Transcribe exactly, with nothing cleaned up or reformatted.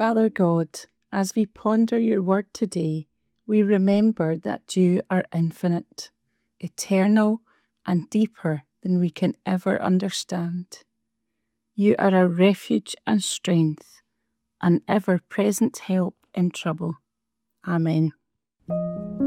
Father God, as we ponder your word today, we remember that you are infinite, eternal, and deeper than we can ever understand. You are a refuge and strength, an ever-present help in trouble. Amen.